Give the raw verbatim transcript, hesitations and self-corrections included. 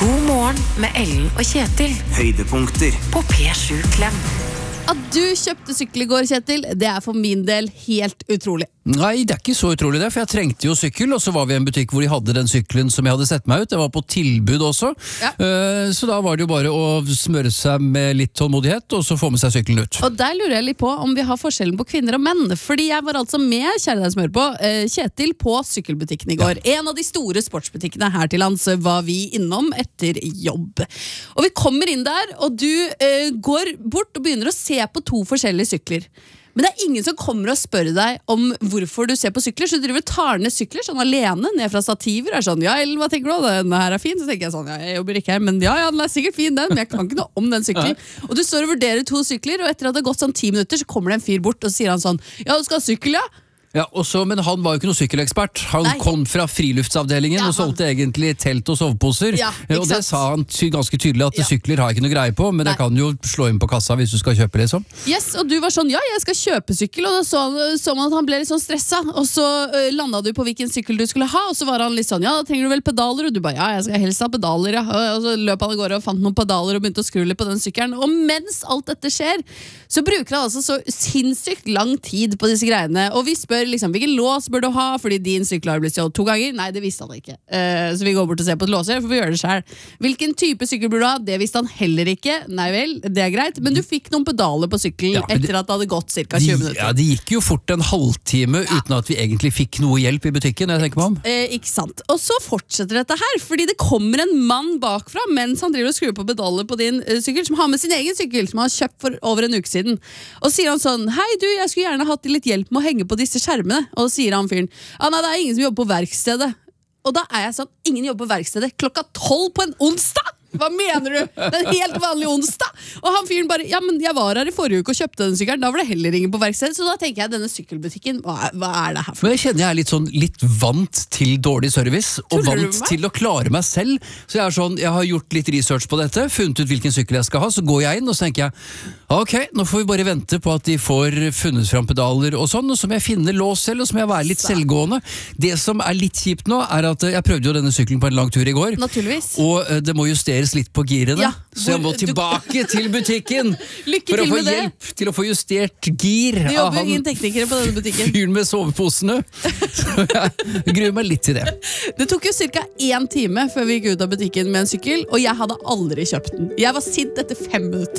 God morgen med Ellen og Kjetil. Høydepunkter på P sju Klem. At du kjøpte sykkel i går, Kjetil, det er for min del helt utrolig. Nei, det er ikke så utrolig det, for jeg trengte jo sykkel, og så var vi i en butikk hvor de hadde den sykkelen som jeg hadde sett meg ut. Det var på tilbud også, Ja. uh, så da var det jo bare å smøre seg med litt tålmodighet, og så få med seg sykkelen ut. Og der lurer jeg litt på om vi har forskjellen på kvinner og menn. Fordi jeg var altså med, kjære deg smør på, uh, Kjetil på sykkelbutikken i går. Ja. En av de store sportsbutikkene her til lands var vi innom etter jobb. Og vi kommer inn der, og du uh, går bort og begynner å se på to forskjellige sykler. Men det er ingen som kommer og spør deg om hvorfor du ser på sykler. Så du driver og tar ned sykler sånn alene ned fra stativer. Er sånn, ja, Ellen, hva tenker du? Denne her er fin. Så tenker jeg sånn, ja, jeg jobber ikke her, men ja, ja, den er sikkert fin den. Men jeg kan ikke noe om den syklen. Og du står og vurderer to sykler, og etter at det har gått sånn ti minutter, så kommer det en fyr bort, og så sier han sånn, ja, du skal ha sykkel, ja? Ja, og så, men han var jo ikke noe sykkelekspert. Han Nei. kom fra friluftsavdelingen Ja, og solgte egentlig telt og soveposer. Ja, ikke og det sant. sa han ty ganske tydelig at Ja. sykler har jeg ikke noe greie på, men Nei. jeg kan jo slå inn på kassa hvis du skal kjøpe liksom. Yes, og du var sånn, ja, jeg skal kjøpe sykkel, og da så, så man at han ble litt sånn stressa, og så uh, landet du på hvilken sykkel du skulle ha, og så var han litt sånn, ja, da trenger du vel pedaler, og du bare, ja, jeg skal helst ha pedaler, ja, og så løp han i går og fant noen pedaler og begynte å skru litt på den sykkelen, og mens alt dette skjer, så bruker han altså så sinnssykt lang tid på disse greiene, og vi spør liksom, hvilken lås bør du ha, fordi din sykkel har blitt stjålet to ganger? Nei, det visste han ikke. Uh, så vi går bort og ser på et låser, for vi gjør det selv. Hvilken type sykkel bør du ha? Det visste han heller ikke. Nei vel, det er greit. Men du fikk noen pedaler på sykkel Ja, men det- etter at det hadde gått cirka tjue minutter. Ja, det gikk jo fort en halvtime uten at vi egentlig fikk noe hjelp i butikken, jeg tenker meg om. Eh, ikke sant. Og så fortsetter dette her, fordi det kommer en mann bakfra mens han driver og skrur på pedaler på din eh, sykkel, som har med sin egen sykkel, som han har kjøpt for over en uke siden. Og sier han sånn, hei du, jeg skulle gjerne hatt litt hjelp med å henge på disse skjermene. Og så sier han fyren, ah, nei, det er ingen som jobber på verkstedet. Og da er jeg sånn, ingen jobber på verkstedet klokka tolv på en onsdag! Hva mener du? Det er en helt vanlig onsdag. Og han fyren bare, ja, men jeg var her i forrige uke og kjøpte den sykkelen. Da var det heller ingen på verkstedet. Så da tenker jeg, denne sykkelbutikken, hva er, hva er det her for? Men jeg kjenner jeg er litt sånn litt vant til dårlig service, og Tuller du vant med meg? til å klare meg selv. Så jeg er sånn, jeg har gjort litt research på dette, funnet ut hvilken sykkel jeg skal ha, så går jeg inn og så tenker jeg, ok, nå får vi bare vente på at de får funnet fram pedaler og sånn, og så må jeg finne lås selv, og så må jeg være litt selvgående. Det som er litt kjipt nå, er at jeg prøvde jo denne sykkelen på en lang tur i går, Naturligvis. og eh, det må justeres litt på girene, Ja, så jeg må hvor- du- tilbake til butikken Lykke for å til få med det. hjelp til å få justert gir Du av jobber jo han ingen teknikere på denne butikken. fyren med soveposene. Så jeg gruer meg litt til det. Det tok jo cirka én time før vi gikk ut av butikken med en sykkel, og jeg hadde aldri kjøpt den. Jeg var sint etter fem minutter.